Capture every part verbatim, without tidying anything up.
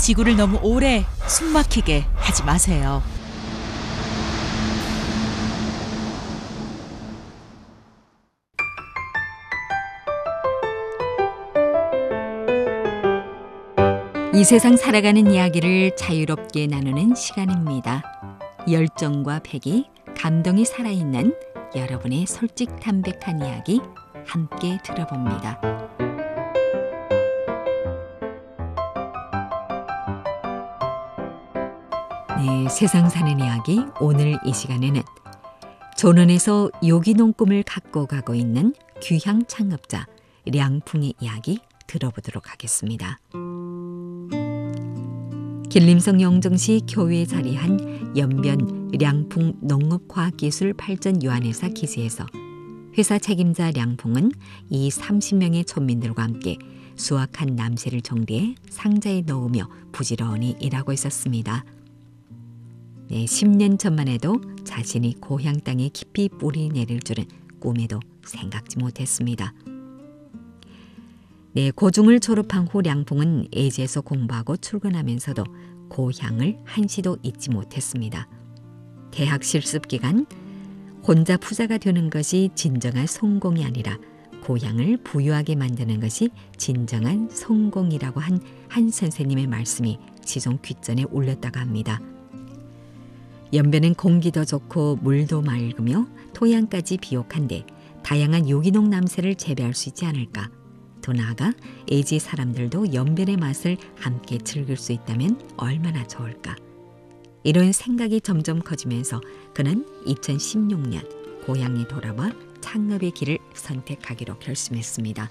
지구를 너무 오래 숨막히게 하지 마세요. 이 세상 살아가는 이야기를 자유롭게 나누는 시간입니다. 열정과 패기, 감동이 살아있는 여러분의 솔직담백한 이야기 함께 들어봅니다. 네, 세상 사는 이야기 오늘 이 시간에는 조넌에서 유기농 꿈을 갖고 가고 있는 귀향 창업자 량풍의 이야기 들어보도록 하겠습니다. 길림성 영정시 교외에 자리한 연변 량풍 농업과학기술 발전유한회사 기지에서 회사 책임자 량풍은 이 삼십 명의 촌민들과 함께 수확한 남새를 정리해 상자에 넣으며 부지런히 일하고 있었습니다. 네, 십 년 전만 해도 자신이 고향 땅에 깊이 뿌리 내릴 줄은 꿈에도 생각지 못했습니다. 네, 고중을 졸업한 후 량풍은 예지에서 공부하고 출근하면서도 고향을 한시도 잊지 못했습니다. 대학 실습 기간 혼자 부자가 되는 것이 진정한 성공이 아니라 고향을 부유하게 만드는 것이 진정한 성공이라고 한 한 선생님의 말씀이 지종 귓전에 울렸다고 합니다. 연변은 공기도 좋고 물도 맑으며 토양까지 비옥한데 다양한 유기농 남새를 재배할 수 있지 않을까. 더 나아가 예지 사람들도 연변의 맛을 함께 즐길 수 있다면 얼마나 좋을까. 이런 생각이 점점 커지면서 그는 이천십육 년 고향에 돌아와 창업의 길을 선택하기로 결심했습니다.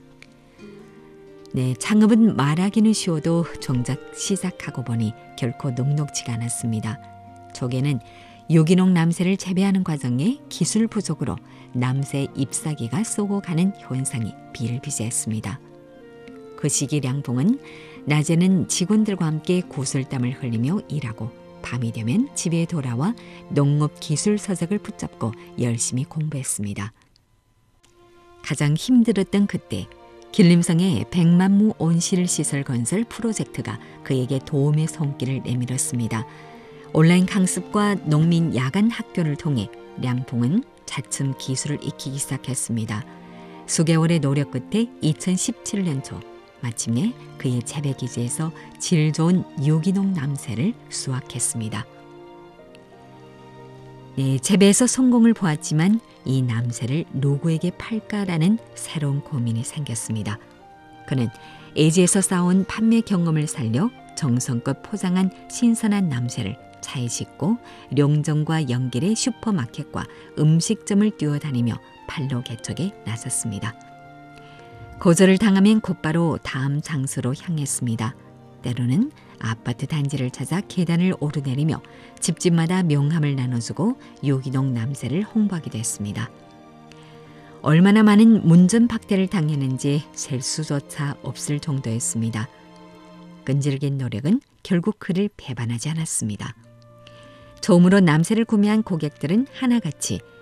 네, 창업은 말하기는 쉬워도 정작 시작하고 보니 결코 녹록지가 않았습니다. 초기에는 유기농 남새를 재배하는 과정에 기술 부족으로 남새 잎사귀가 쏘고 가는 현상이 비일비재했습니다. 그 시기 량풍은 낮에는 직원들과 함께 구슬땀을 흘리며 일하고 밤이 되면 집에 돌아와 농업 기술 서적을 붙잡고 열심히 공부했습니다. 가장 힘들었던 그때 길림성의 백만무 온실 시설 건설 프로젝트가 그에게 도움의 손길을 내밀었습니다. 온라인 강습과 농민 야간 학교를 통해 량풍은 차츰 기술을 익히기 시작했습니다. 수개월의 노력 끝에 이천십칠 년 초 마침내 그의 재배기지에서 질 좋은 유기농 남새를 수확했습니다. 네, 재배에서 성공을 보았지만 이 남새를 누구에게 팔까라는 새로운 고민이 생겼습니다. 그는 예지에서 쌓아온 판매 경험을 살려 정성껏 포장한 신선한 남새를 차에 싣고 룡정과 연길의 슈퍼마켓과 음식점을 뛰어다니며 판로 개척에 나섰습니다. 거절을 당하면 곧바로 다음 장소로 향했습니다. 때로는 아파트 단지를 찾아 계단을 오르내리며 집집마다 명함을 나눠주고 유기농 남새를 홍보하기도 했습니다. 얼마나 많은 문전박대를 당했는지 셀 수조차 없을 정도였습니다. 끈질긴 노력은 결국 그를 배반하지 않았습니다. 처음으로 남새를 구매한 고객들은 하나같이